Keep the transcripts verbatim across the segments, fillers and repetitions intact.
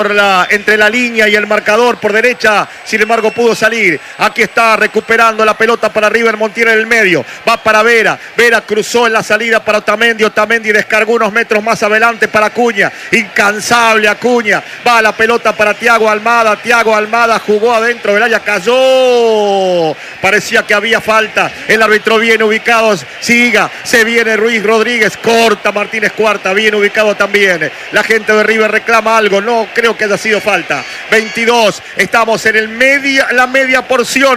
La, entre la línea y el marcador por derecha, sin embargo pudo salir. Aquí está recuperando la pelota para River Montiel en el medio, va para Vera, Vera cruzó en la salida para Otamendi, Otamendi descargó unos metros más adelante para Acuña, incansable Acuña, va la pelota para Thiago Almada, Thiago Almada jugó adentro del área, cayó, parecía que había falta, el árbitro bien ubicado, siga, se viene Ruiz Rodríguez, corta Martínez Cuarta, bien ubicado también, la gente de River reclama algo, no creo que haya sido falta. veintidós, estamos en el media, la media porción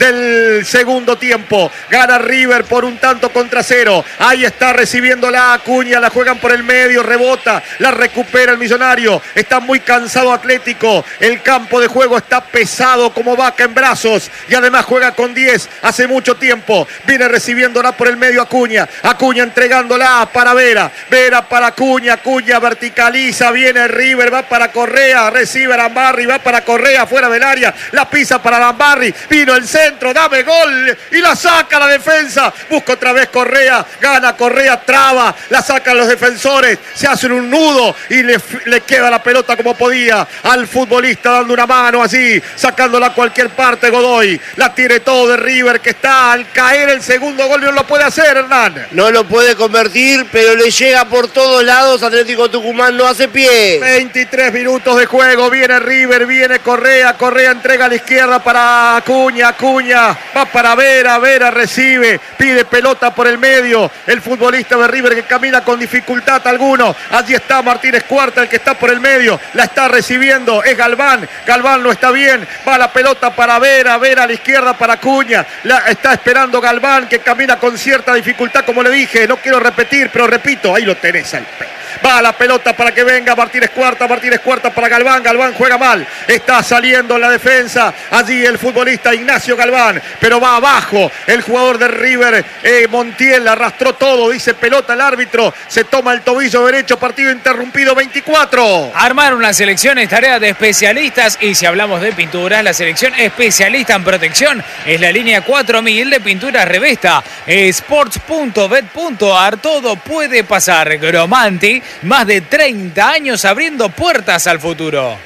del segundo tiempo. Gana River por un tanto contra cero. Ahí está recibiendo la Acuña, la juegan por el medio, rebota, la recupera el Millonario. Está muy cansado Atlético. El campo de juego está pesado como vaca en brazos y además juega con diez hace mucho tiempo. Viene recibiéndola por el medio Acuña. Acuña entregándola para Vera. Vera para Acuña. Acuña verticaliza. Viene River, va para Correa. Recibe a Lambarri, va para Correa fuera del área, la pisa para Lambarri, vino el centro, dame gol y la saca la defensa, busca otra vez Correa, gana Correa, traba, la sacan los defensores, se hacen un nudo y le, le queda la pelota como podía al futbolista dando una mano así, sacándola a cualquier parte Godoy, la tiene todo de River que está al caer el segundo gol, no lo puede hacer Hernán. No lo puede convertir, pero le llega por todos lados, Atlético Tucumán no hace pie. veintitrés minutos de juego, viene River, viene Correa, Correa entrega a la izquierda para Acuña, Acuña va para Vera, Vera recibe, pide pelota por el medio, el futbolista de River que camina con dificultad alguno, allí está Martínez Cuarta, el que está por el medio, la está recibiendo, es Galván, Galván no está bien, va la pelota para Vera, Vera a la izquierda para Acuña, la está esperando Galván que camina con cierta dificultad como le dije, no quiero repetir, pero repito, ahí lo tenés al pe. Va la pelota para que venga Martínez Cuarta, Martínez Cuarta para Galván, Galván juega mal, está saliendo en la defensa, allí el futbolista Ignacio Galván, pero va abajo el jugador de River, eh, Montiel, arrastró todo, dice pelota el árbitro, se toma el tobillo derecho, partido interrumpido, veinticuatro. Armar una selección es tarea de especialistas y si hablamos de pinturas, la selección especialista en protección es la línea cuatro mil de pinturas Revesta, sports punto bet punto ar, todo puede pasar, Gromanti, más de treinta años abriendo puertas al futuro.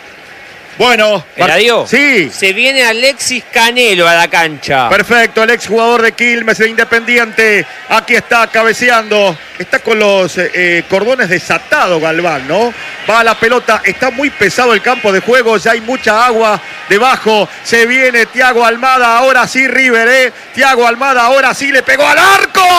Bueno, Eladio, sí. Se viene Alexis Canelo a la cancha. Perfecto, el exjugador de Quilmes de Independiente. Aquí está cabeceando. Está con los eh, cordones desatados Galván, ¿no? Va a la pelota, está muy pesado el campo de juego, ya hay mucha agua debajo. Se viene Thiago Almada, ahora sí River, ¿eh? Thiago Almada, ahora sí le pegó al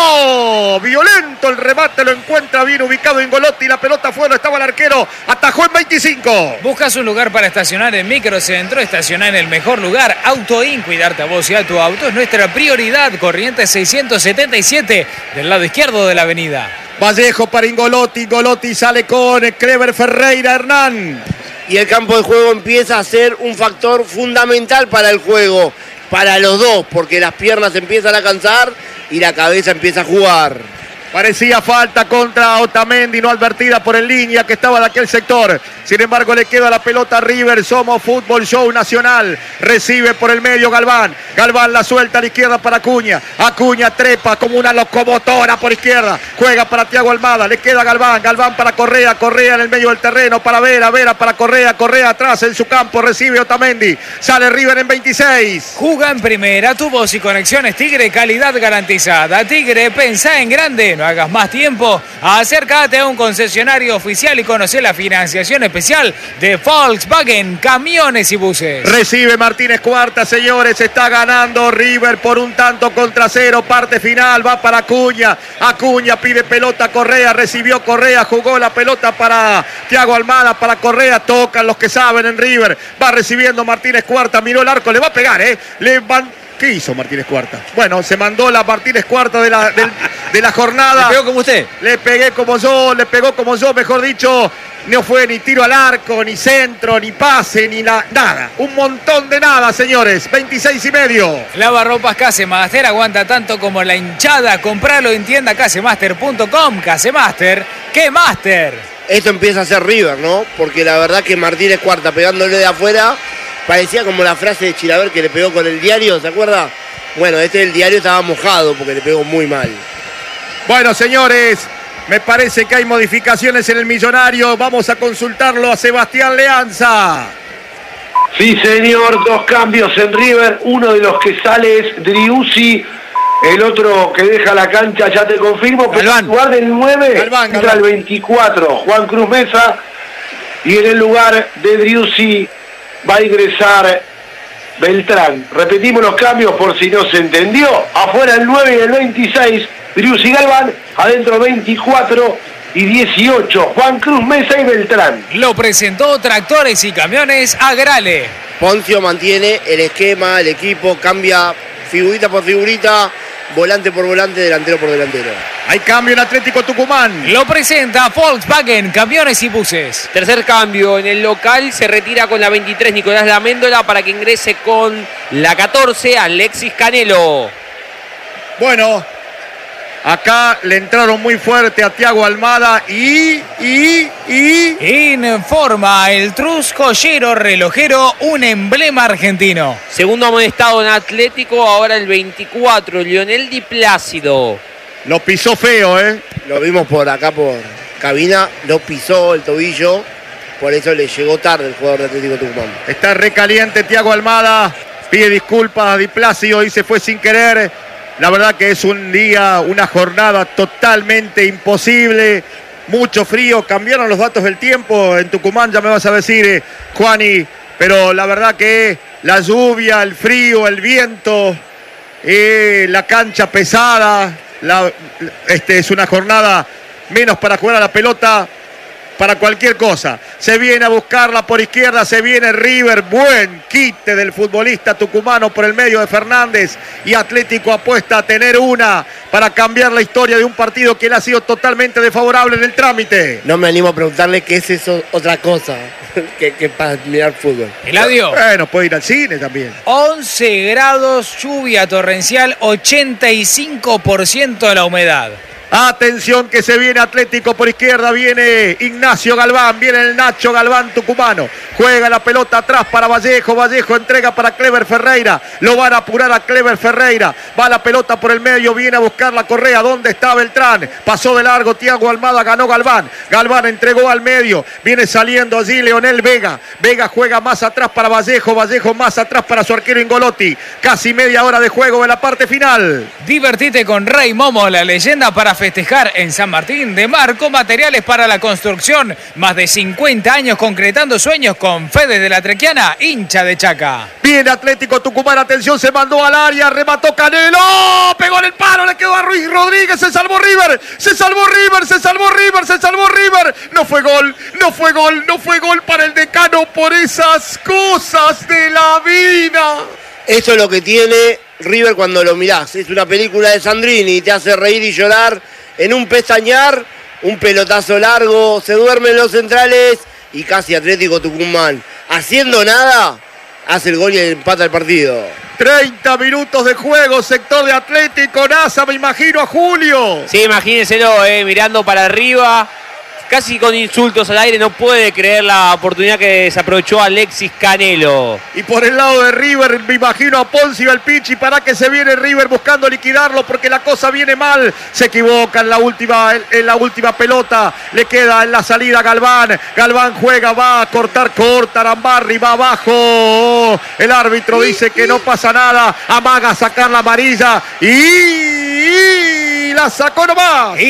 arco. Violento el remate, lo encuentra bien ubicado Ingolotti. La pelota afuera, estaba el arquero, atajó en veinticinco. Buscas un lugar para estacionar en Microcentro, estacionar en el mejor lugar. Autoin, cuidarte a vos y a tu auto es nuestra prioridad. Corrientes seiscientos setenta y siete, del lado izquierdo de la avenida. Vallejo para Ingolotti, Ingolotti sale con Clever Ferreira, Hernán. Y el campo de juego empieza a ser un factor fundamental para el juego, para los dos, porque las piernas empiezan a cansar y la cabeza empieza a jugar. Parecía falta contra Otamendi, no advertida por el línea que estaba de aquel sector. Sin embargo, le queda la pelota a River. Somos Fútbol Show Nacional. Recibe por el medio Galván. Galván la suelta a la izquierda para Acuña. Acuña trepa como una locomotora por izquierda. Juega para Thiago Almada. Le queda Galván. Galván para Correa. Correa en el medio del terreno para Vera. Vera para Correa. Correa atrás en su campo. Recibe Otamendi. Sale River en veintiséis. Juga en primera. Tu voz y conexiones Tigre. Calidad garantizada. Tigre, pensá en grande. No hagas más tiempo. Acércate a un concesionario oficial y conoce la financiación especial de Volkswagen Camiones y Buses. Recibe Martínez Cuarta, señores. Está ganando River por un tanto contra cero. Parte final. Va para Acuña. Acuña pide pelota a Correa. Recibió Correa. Jugó la pelota para Thiago Almada. Para Correa. Tocan los que saben en River. Va recibiendo Martínez Cuarta. Miró el arco. Le va a pegar, ¿eh? Le van... ¿Qué hizo Martínez Cuarta? Bueno, se mandó la Martínez Cuarta de la, de, de la jornada. ¿Le pegó como usted? Le pegué como yo, le pegó como yo, mejor dicho. No fue ni tiro al arco, ni centro, ni pase, ni la, nada. Un montón de nada, señores. veintiséis y medio. Lavarropas Casemaster aguanta tanto como la hinchada. Compralo en tienda casemaster punto com. Casemaster, ¿qué Master? Esto empieza a ser River, ¿no? Porque la verdad que Martínez Cuarta pegándole de afuera... Parecía como la frase de Chilaver que le pegó con el diario, ¿se acuerda? Bueno, este del diario estaba mojado porque le pegó muy mal. Bueno, señores, Me parece que hay modificaciones en el Millonario. Vamos a consultarlo a Sebastián Leanza. Sí, señor, dos cambios en River. Uno de los que sale es Driussi. El otro que deja la cancha, ya te confirmo, que en el lugar del nueve Galván, entra Galván. el veinticuatro, Juan Cruz Mesa. Y en el lugar de Driussi va a ingresar Beltrán. Repetimos los cambios por si no se entendió. Afuera el nueve y el veintiséis, Driussi Galván. Adentro veinticuatro y dieciocho, Juan Cruz Mesa y Beltrán. Lo presentó Tractores y Camiones Agrale. Poncio mantiene el esquema, el equipo, cambia figurita por figurita, volante por volante, delantero por delantero. Hay cambio en Atlético Tucumán. Lo presenta Volkswagen Camiones y Buses. Tercer cambio en el local, se retira con la veintitrés Nicolás Laméndola para que ingrese con la catorce Alexis Canelo. Bueno, acá le entraron muy fuerte a Thiago Almada y, y, y... Informa el Trus Joyero Relojero, un emblema argentino. Segundo amonestado en Atlético, ahora el veinticuatro, Lionel Di Plácido. Lo pisó feo, ¿eh? Lo vimos por acá por cabina, lo pisó el tobillo, por eso le llegó tarde el jugador de Atlético Tucumán. Está recaliente Thiago Almada, pide disculpas a Di Plácido y se fue sin querer. La verdad que es un día, una jornada totalmente imposible, mucho frío, cambiaron los datos del tiempo en Tucumán, ya me vas a decir, eh, Juani, pero la verdad que la lluvia, el frío, el viento, eh, la cancha pesada, la, este, es una jornada menos para jugar a la pelota, para cualquier cosa. Se viene a buscarla por izquierda, se viene River, buen quite del futbolista tucumano por el medio de Fernández, y Atlético apuesta a tener una para cambiar la historia de un partido que le ha sido totalmente desfavorable en el trámite. No me animo a preguntarle qué es eso, otra cosa que, que para mirar fútbol. Eladio. Bueno, puede ir al cine también. once grados, lluvia torrencial, ochenta y cinco por ciento de la humedad. Atención que se viene Atlético por izquierda, viene Ignacio Galván, viene el Nacho Galván tucumano, juega la pelota atrás para Vallejo, Vallejo entrega para Clever Ferreira, lo van a apurar a Clever Ferreira, va la pelota por el medio, viene a buscar la Correa, ¿dónde está Beltrán? Pasó de largo Thiago Almada, ganó Galván, Galván entregó al medio, viene saliendo allí Leonel Vega, Vega juega más atrás para Vallejo, Vallejo más atrás para su arquero Ingolotti, casi media hora de juego en la parte final. Divertite con Rey Momo, la leyenda para festejar en San Martín de Marco, materiales para la construcción, más de cincuenta años concretando sueños con Fede de la Trequiana, hincha de Chaca. Viene Atlético Tucumán, atención, se mandó al área, remató Canelo, pegó en el palo, le quedó a Ruiz Rodríguez, se salvó River, se salvó River, se salvó River, se salvó River, no fue gol, no fue gol, no fue gol para el Decano por esas cosas de la vida. Eso es lo que tiene River cuando lo mirás. Es una película de Sandrini y te hace reír y llorar en un pestañear, un pelotazo largo, se duermen los centrales y casi Atlético Tucumán, haciendo nada, hace el gol y empata el partido. treinta minutos de juego, sector de Atlético, Nasa, me imagino a Julio. Sí, imagínenselo, eh, mirando para arriba, casi con insultos al aire, no puede creer la oportunidad que desaprovechó Alexis Canelo. Y por el lado de River, me imagino a Poncio y al Pichi, para que se viene River buscando liquidarlo porque la cosa viene mal. Se equivoca en la última, en la última pelota, le queda en la salida Galván. Galván juega, va a cortar, corta, Arambarri va abajo. El árbitro dice que no pasa nada, amaga a sacar la amarilla y... y la sacó nomás.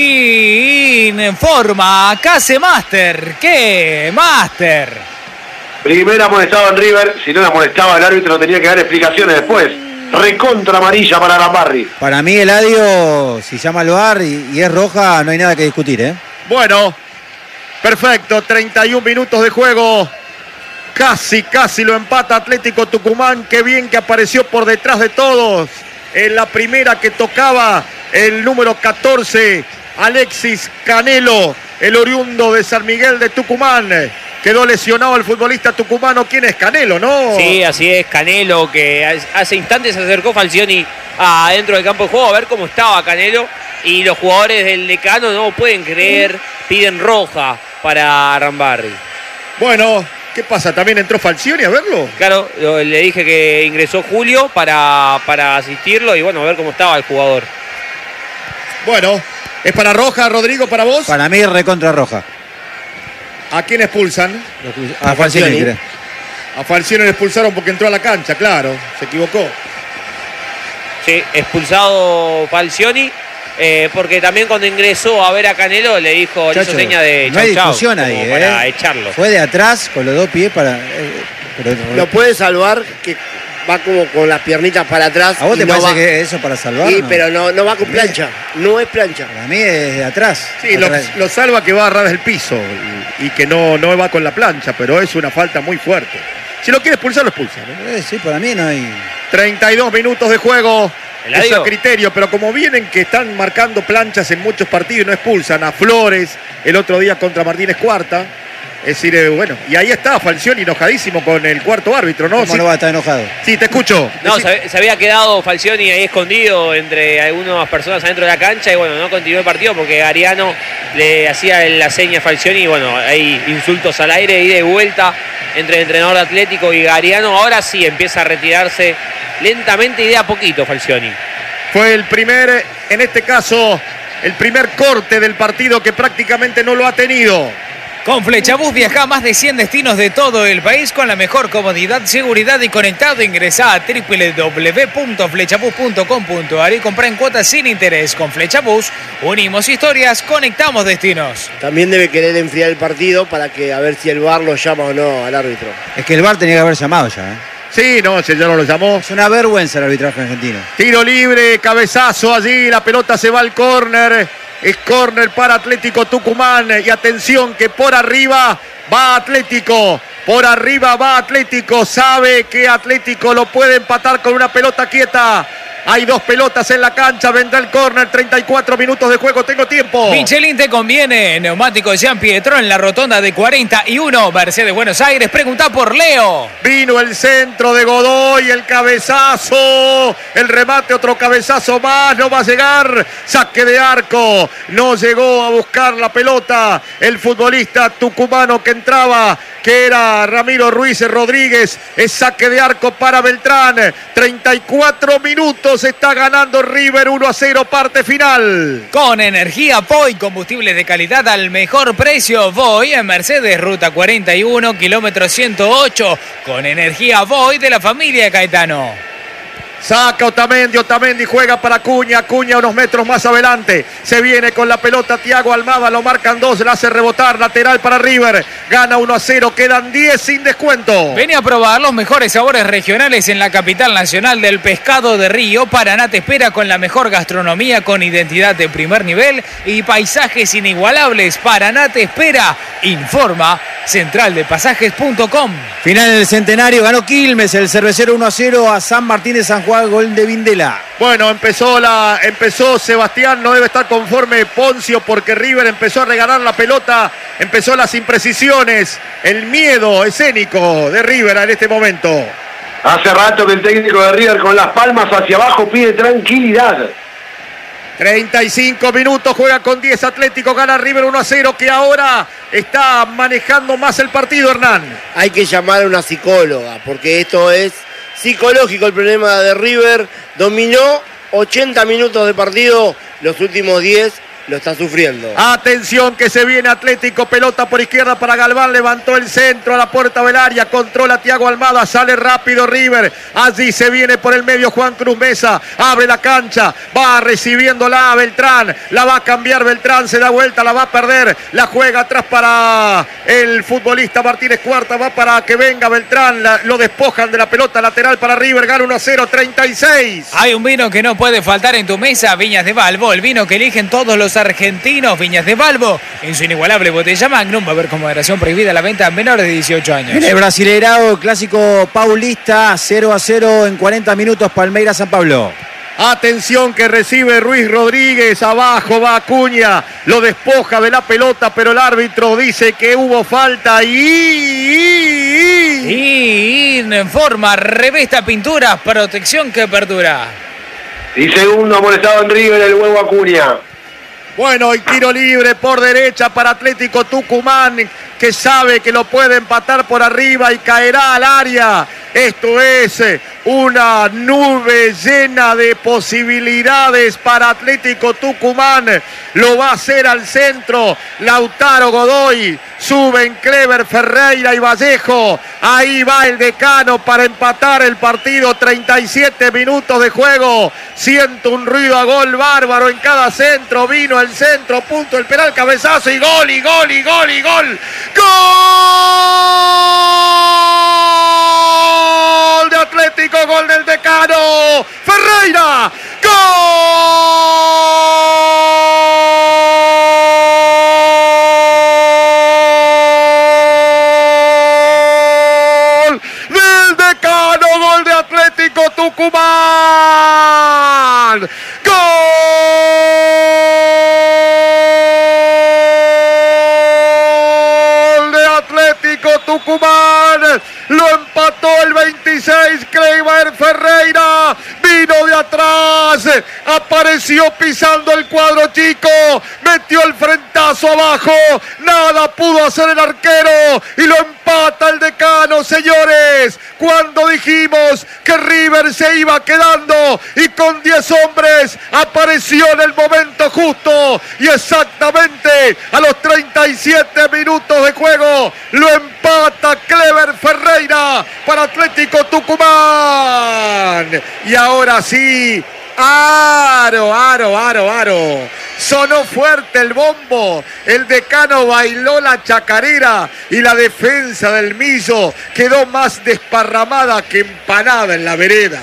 Informa Case Master. ¿Qué Master? Primera amonestado en River, si no la amonestaba el árbitro no tenía que dar explicaciones después. Recontra amarilla para Arambarri. Para mí Eladio, si llama al V A R y, y es roja, no hay nada que discutir, ¿eh? Bueno, perfecto, treinta y un minutos de juego. Casi, casi lo empata Atlético Tucumán. Qué bien que apareció por detrás de todos. En la primera que tocaba el número catorce, Alexis Canelo, el oriundo de San Miguel de Tucumán. Quedó lesionado el futbolista tucumano. ¿Quién es? Canelo, ¿no? Sí, así es, Canelo, que hace instantes se acercó Falcioni adentro del campo de juego a ver cómo estaba Canelo. Y los jugadores del Decano no pueden creer, piden roja para Arambarri. Bueno, ¿qué pasa? ¿También entró Falcioni a verlo? Claro, le dije que ingresó Julio para, para asistirlo y bueno, a ver cómo estaba el jugador. Bueno, ¿Es para roja, Rodrigo, para vos? Para mí es recontra roja. ¿A quién expulsan? A Falcioni, creo. A Falcioni le expulsaron porque entró a la cancha, claro, se equivocó. Sí, expulsado Falcioni, eh, porque también cuando ingresó a ver a Canelo le dijo, le hizo seña de no hay chau, discusión chau, ahí, como eh. para echarlo. Fue de atrás con los dos pies para... eh, pero, Lo puede salvar, que va como con las piernitas para atrás. ¿A vos te y no parece va- que eso para salvar? Sí, no? pero no, no va con plancha. No es plancha. Para mí es de atrás. Sí, lo, Atrás. lo salva que va a ras del piso y, y que no, no va con la plancha, pero es una falta muy fuerte. Si lo quiere expulsar, lo expulsa, ¿no? Eh, sí, para mí no hay... treinta y dos minutos de juego. ¿Eladio? Es a criterio, pero como vienen que están marcando planchas en muchos partidos y no expulsan a Flores el otro día contra Martínez Cuarta. Es decir, eh, bueno, y ahí está Falcioni enojadísimo con el cuarto árbitro, ¿no? ¿Cómo Sí, no va a estar enojado? sí, te escucho. No, Decí- se, se había quedado Falcioni ahí escondido entre algunas personas adentro de la cancha y bueno, no continuó el partido porque Ariano le hacía la seña a Falcioni y bueno, hay insultos al aire y de vuelta entre el entrenador de Atlético y Ariano. Ahora sí empieza a retirarse lentamente y de a poquito Falcioni. Fue el primer, en este caso, el primer corte del partido que prácticamente no lo ha tenido. Con Flechabús viaja a más de cien destinos de todo el país con la mejor comodidad, seguridad y conectado. Ingresá a doble u doble u doble u punto flechabús punto com punto a r y comprá en cuotas sin interés. Con Flechabús unimos historias, conectamos destinos. También debe querer enfriar el partido para que a ver si el V A R lo llama o no al árbitro. Es que el V A R tenía que haber llamado ya, ¿eh? Sí, no, si ya no lo llamó. Es una vergüenza el arbitraje argentino. Tiro libre, cabezazo allí, la pelota se va al córner. Es córner para Atlético Tucumán. Y atención que por arriba va Atlético. Por arriba va Atlético. Sabe que Atlético lo puede empatar con una pelota quieta. Hay dos pelotas en la cancha. Vendrá el córner. treinta y cuatro minutos de juego. Tengo tiempo. Michelin te conviene. Neumático Jean Pietro en la rotonda de cuarenta y uno. Mercedes Buenos Aires. Pregunta por Leo. Vino el centro de Godoy, el cabezazo, el remate, otro cabezazo más, no va a llegar, saque de arco, no llegó a buscar la pelota el futbolista tucumano que entraba, que era Ramiro Ruiz Rodríguez, es saque de arco para Beltrán, treinta y cuatro minutos, está ganando River uno a cero, parte final. Con energía Voy, combustible de calidad al mejor precio. Voy en Mercedes, ruta cuarenta y uno, kilómetro ciento ocho. Con energía Voy de la familia Caetano. Saca Otamendi, Otamendi juega para Acuña, Acuña unos metros más adelante, se viene con la pelota Thiago Almada, lo marcan dos, la hace rebotar, lateral para River, gana uno a cero, quedan diez sin descuento. Vení a probar los mejores sabores regionales en la capital nacional del pescado de río. Paraná te espera con la mejor gastronomía, con identidad de primer nivel y paisajes inigualables. Paraná te espera, informa central de pasajes punto com. Final del centenario, ganó Quilmes, el cervecero uno a cero a San Martín de San Juan, gol de Vindela. Bueno, empezó la, empezó Sebastián, no debe estar conforme Poncio porque River empezó a regalar la pelota, empezó las imprecisiones, el miedo escénico de River en este momento. Hace rato que el técnico de River con las palmas hacia abajo pide tranquilidad. treinta y cinco minutos, juega con diez Atlético, gana River uno a cero, que ahora está manejando más el partido, Hernán. Hay que llamar a una psicóloga, porque esto es psicológico el problema de River. Dominó ochenta minutos de partido, los últimos diez lo está sufriendo. Atención que se viene Atlético, pelota por izquierda para Galván, levantó el centro a la puerta del área, controla Thiago Almada, sale rápido River, allí se viene por el medio Juan Cruz Mesa, abre la cancha, va recibiéndola Beltrán, la va a cambiar Beltrán, se da vuelta, la va a perder, la juega atrás para el futbolista Martínez Cuarta, va para que venga Beltrán, la, lo despojan de la pelota lateral para River, gana uno a cero, treinta y seis. Hay un vino que no puede faltar en tu mesa, Viñas de Balbo, el vino que eligen todos los argentinos. Viñas de Balbo, en su inigualable botella Magnum, va a haber con moderación prohibida la venta a menores de dieciocho años. En el Brasileirao, clásico paulista, cero a cero en cuarenta minutos, Palmeiras San Pablo. Atención que recibe Ruiz Rodríguez, abajo va Acuña, lo despoja de la pelota, pero el árbitro dice que hubo falta y... Y informa, Revesta Pinturas, protección que perdura. Y segundo amonestado en River, el huevo Acuña. Bueno, y tiro libre por derecha para Atlético Tucumán, que sabe que lo puede empatar por arriba y caerá al área. Esto es una nube llena de posibilidades para Atlético Tucumán. Lo va a hacer al centro Lautaro Godoy. Suben Clever Ferreira y Vallejo. Ahí va el Decano para empatar el partido. treinta y siete minutos de juego. Siento un ruido a gol bárbaro en cada centro. Vino el centro, punto, el penal, cabezazo y gol, y gol, y gol, y gol. ¡Gol de Atlético! Gol del Decano. Ferreira. ¡Gol del Decano! Gol de Atlético Tucumán. ¡Gol de Atlético Tucumán! Lo empató el veintiséis, Clever Ferreira, vino de atrás, apareció pisando el cuadro chico, metió el frentazo abajo, nada pudo hacer el arquero y lo empata el Decano, señores. Cuando dijimos que River se iba quedando y con diez hombres apareció en el momento justo y exactamente a los treinta y siete minutos de juego lo empata Clever Ferreira para Atlético Tucumán. Y ahora sí, aro, aro, aro, aro. Sonó fuerte el bombo, el Decano bailó la chacarera y la defensa del Millo quedó más desparramada que empanada en la vereda.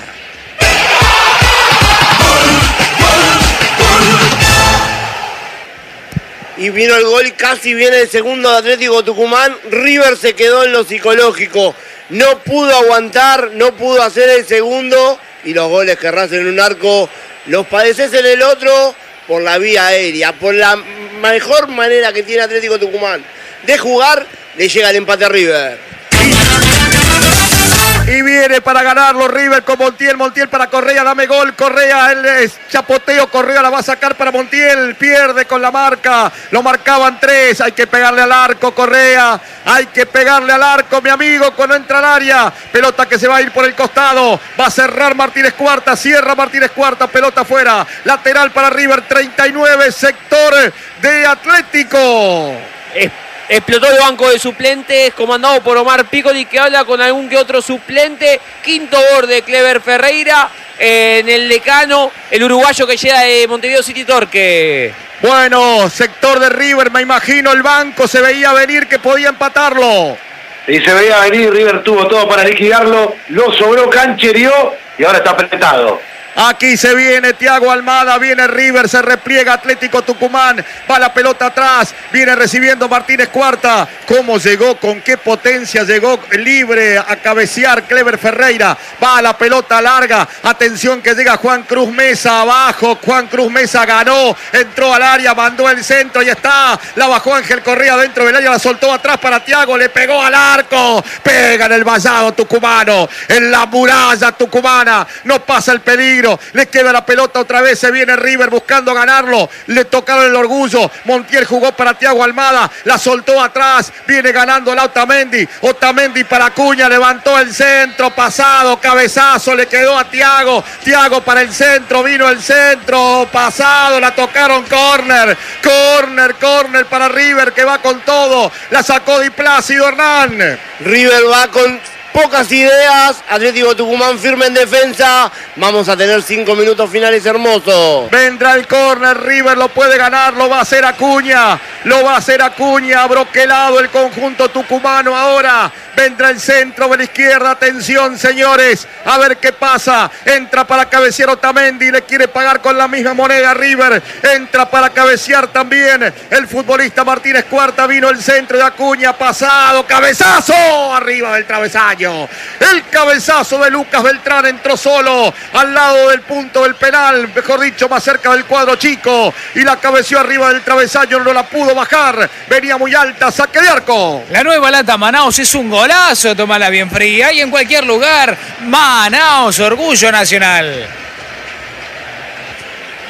Y vino el gol, casi viene el segundo de Atlético Tucumán. River se quedó en lo psicológico. No pudo aguantar, no pudo hacer el segundo. Y los goles que erras en un arco los padeces en el otro por la vía aérea. Por la mejor manera que tiene Atlético Tucumán de jugar, le llega el empate a River. Y viene para ganarlo River con Montiel. Montiel para Correa, dame gol. Correa, el chapoteo. Correa la va a sacar para Montiel. Pierde con la marca. Lo marcaban tres. Hay que pegarle al arco, Correa. Hay que pegarle al arco, mi amigo, cuando entra al área. Pelota que se va a ir por el costado. Va a cerrar Martínez Cuarta. Cierra Martínez Cuarta. Pelota afuera. Lateral para River. treinta y nueve, sector de Atlético. Es Explotó el banco de suplentes, comandado por Omar Piccoli, que habla con algún que otro suplente. Quinto gol de Clever Ferreira eh, en el Decano, el uruguayo que llega de Montevideo City Torque. Bueno, sector de River, me imagino el banco, se veía venir que podía empatarlo. Y se veía venir, River tuvo todo para liquidarlo, lo sobró, canchereó y ahora está apretado. Aquí se viene Thiago Almada, viene River, se repliega Atlético Tucumán, va la pelota atrás, viene recibiendo Martínez Cuarta. ¿Cómo llegó? ¿Con qué potencia llegó libre a cabecear Clever Ferreira? Va la pelota larga, atención que llega Juan Cruz Mesa abajo, Juan Cruz Mesa ganó, entró al área, mandó el centro y está, la bajó Ángel Correa dentro del área, la soltó atrás para Thiago, le pegó al arco, pega en el vallado tucumano, en la muralla tucumana, no pasa el peligro. Le queda la pelota otra vez, se viene River buscando ganarlo, le tocaron el orgullo, Montiel jugó para Thiago Almada, la soltó atrás, viene ganando la Otamendi, Otamendi para Acuña, levantó el centro, pasado, cabezazo, le quedó a Thiago, Thiago para el centro, vino el centro, pasado, la tocaron, córner, córner, córner para River que va con todo, la sacó Di Plácido Hernán. River va con pocas ideas, Atlético Tucumán firme en defensa, vamos a tener cinco minutos finales hermosos. Vendrá el córner, River lo puede ganar, lo va a hacer Acuña, lo va a hacer Acuña, broquelado el conjunto tucumano ahora, vendrá el centro de la izquierda, atención señores, a ver qué pasa, entra para cabecear Otamendi, le quiere pagar con la misma moneda River, entra para cabecear también el futbolista Martínez Cuarta, vino el centro de Acuña, pasado, cabezazo, arriba del travesaño. El cabezazo de Lucas Beltrán entró solo al lado del punto del penal, mejor dicho, más cerca del cuadro chico, y la cabeció arriba del travesaño, no la pudo bajar, venía muy alta, saque de arco. La nueva lata Manaos es un golazo, tómala bien fría y en cualquier lugar. Manaos, orgullo nacional.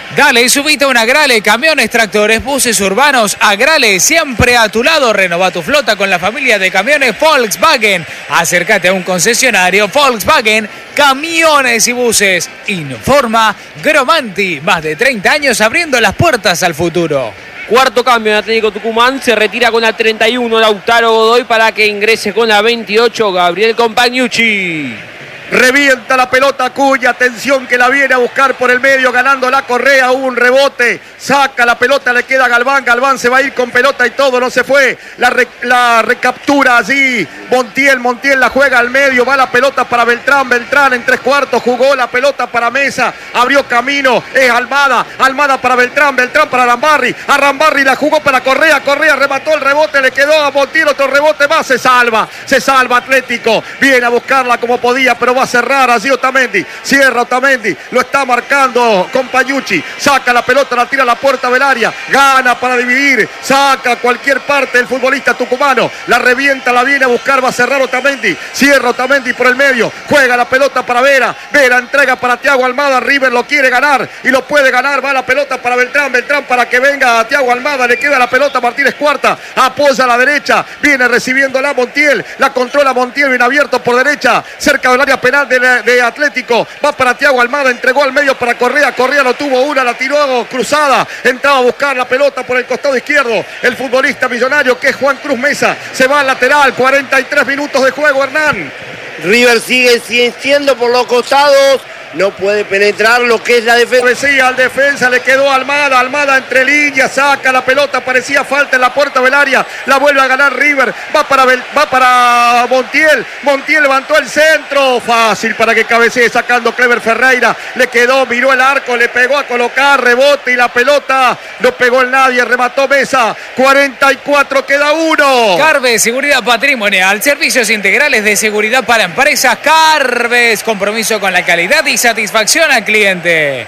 Dale, subite a una Agrale, camiones, tractores, buses urbanos, Agrale, siempre a tu lado. Renova tu flota con la familia de camiones Volkswagen. Acércate a un concesionario Volkswagen, camiones y buses. Informa Gromanti, más de treinta años abriendo las puertas al futuro. Cuarto cambio en Atlético Tucumán, se retira con la treinta y uno Lautaro Godoy para que ingrese con la veintiocho Gabriel Compagnucci. Revienta la pelota Acuña, atención que la viene a buscar por el medio, ganando la Correa, hubo un rebote, saca la pelota, le queda a Galván, Galván se va a ir con pelota y todo, no se fue, la, re, la recaptura allí, Montiel, Montiel la juega al medio, va la pelota para Beltrán, Beltrán en tres cuartos, jugó la pelota para Mesa, abrió camino, es Almada, Almada para Beltrán, Beltrán para Arambarri, Arambarri la jugó para Correa, Correa remató el rebote, le quedó a Montiel, otro rebote más, se salva, se salva Atlético, viene a buscarla como podía, pero va a cerrar así Otamendi, cierra Otamendi, lo está marcando Compagnucci, saca la pelota, la tira a la puerta del área, gana para dividir, saca a cualquier parte el futbolista tucumano, la revienta, la viene a buscar, va a cerrar Otamendi, cierra Otamendi por el medio, juega la pelota para Vera, Vera entrega para Thiago Almada, River lo quiere ganar y lo puede ganar, va la pelota para Beltrán, Beltrán para que venga a Thiago Almada, le queda la pelota a Martínez Cuarta, apoya a la derecha, viene recibiendo la Montiel, la controla Montiel, bien abierto por derecha, cerca del área penal de, de Atlético, va para Thiago Almada, entregó al medio para Correa, Correa no tuvo una, la tiró cruzada, entraba a buscar la pelota por el costado izquierdo, el futbolista millonario que es Juan Cruz Mesa, se va al lateral, cuarenta y tres minutos de juego, Hernán. River sigue siendo por los costados, no puede penetrar lo que es la defensa. Decía al defensa, le quedó Almada, Almada entre líneas, saca la pelota, parecía falta en la puerta del área, la vuelve a ganar River, va para, va para Montiel, Montiel levantó el centro, fácil para que cabecee sacando Clever Ferreira, le quedó, miró el arco, le pegó a colocar, rebote y la pelota no pegó en nadie, remató Mesa, cuarenta y cuatro, queda uno. Carves, seguridad patrimonial, servicios integrales de seguridad para empresas. Carves, compromiso con la calidad y satisfacción al cliente.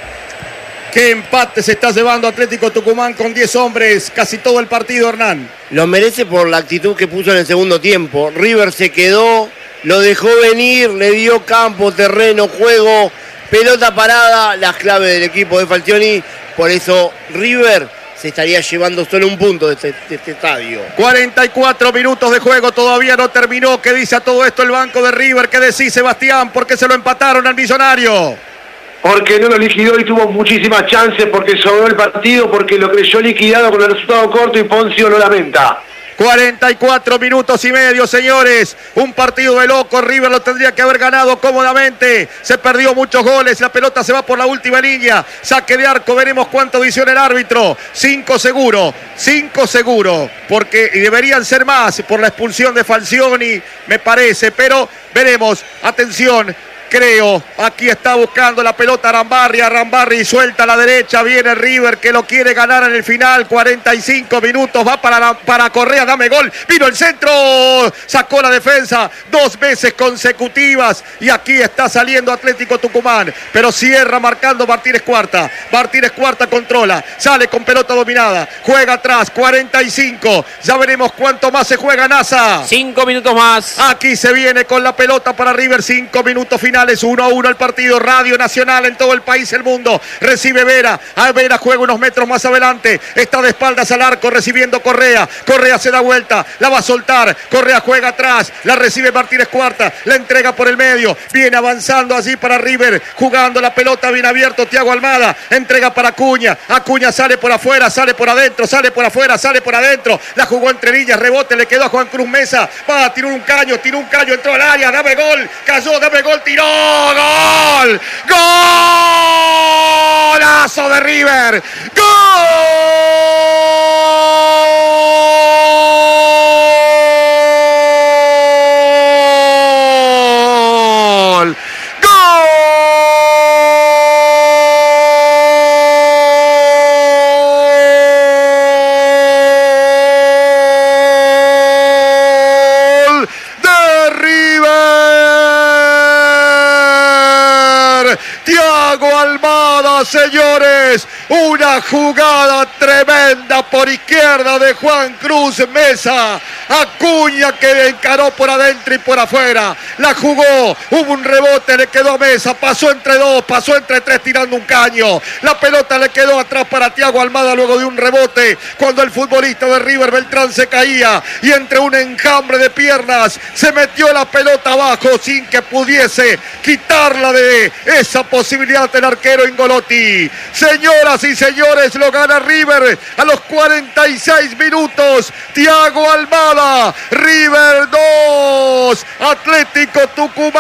Qué empate se está llevando Atlético Tucumán con diez hombres, casi todo el partido, Hernán. Lo merece por la actitud que puso en el segundo tiempo. River se quedó, lo dejó venir, le dio campo, terreno, juego, pelota parada, las claves del equipo de Falcioni. Por eso River se estaría llevando solo un punto de este, de este estadio. cuarenta y cuatro minutos de juego, todavía no terminó. ¿Qué dice a todo esto el banco de River? ¿Qué decís, Sebastián? ¿Por qué se lo empataron al Millonario? Porque no lo liquidó y tuvo muchísimas chances, porque sobró el partido, porque lo creyó liquidado con el resultado corto y Poncio lo lamenta. cuarenta y cuatro minutos y medio, señores. Un partido de loco. River lo tendría que haber ganado cómodamente. Se perdió muchos goles. La pelota se va por la última línea. Saque de arco. Veremos cuánto dice el árbitro. Cinco seguro. Cinco seguro. Porque deberían ser más por la expulsión de Falcioni, me parece. Pero veremos. Atención. Creo, aquí está buscando la pelota Arambarri, Arambarri suelta a la derecha, viene River que lo quiere ganar en el final, cuarenta y cinco minutos, va para, la, para Correa, dame gol, vino el centro, sacó la defensa dos veces consecutivas y aquí está saliendo Atlético Tucumán, pero cierra marcando Martínez Cuarta, Martínez Cuarta controla, sale con pelota dominada, juega atrás, cuarenta y cinco, ya veremos cuánto más se juega NASA. Cinco minutos más. Aquí se viene con la pelota para River, cinco minutos finales. uno a uno el partido, Radio Nacional en todo el país, el mundo, recibe Vera, a Vera juega unos metros más adelante, está de espaldas al arco recibiendo Correa, Correa se da vuelta, la va a soltar, Correa juega atrás, la recibe Martínez Cuarta, la entrega por el medio, viene avanzando allí para River, jugando la pelota bien abierto, Thiago Almada, entrega para Acuña, Acuña sale por afuera, sale por adentro, sale por afuera, sale por adentro, la jugó entre líneas, rebote, le quedó a Juan Cruz Mesa, va a tirar un caño, tiró un caño, entró al área, dame gol, cayó, dame gol, tiró. ¡Gol! ¡Golazo de River! ¡Gol! ¡Gol! ¡De River! Thiago Almada, señores, una jugada tremenda por izquierda de Juan Cruz Mesa, Acuña que encaró por adentro y por afuera. La jugó, hubo un rebote, le quedó a Mesa, pasó entre dos, pasó entre tres tirando un caño. La pelota le quedó atrás para Thiago Almada luego de un rebote. Cuando el futbolista de River, Beltrán, se caía y entre un enjambre de piernas se metió la pelota abajo sin que pudiese quitarla de esa posibilidad del arquero Ingolotti. Señoras y señores, lo gana River a los cuarenta y seis minutos. Thiago Almada, River dos, Atlético Tucumán